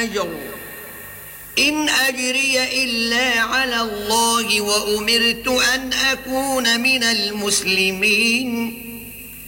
أجر إن أجري إلا على الله وأمرت أن أكون من المسلمين